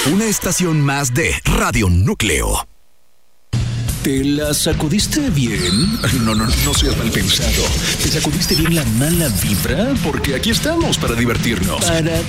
Una estación más de Radio Núcleo. ¿Te la sacudiste bien? No seas mal pensado. ¿Te sacudiste bien la mala vibra? Porque aquí estamos para divertirnos.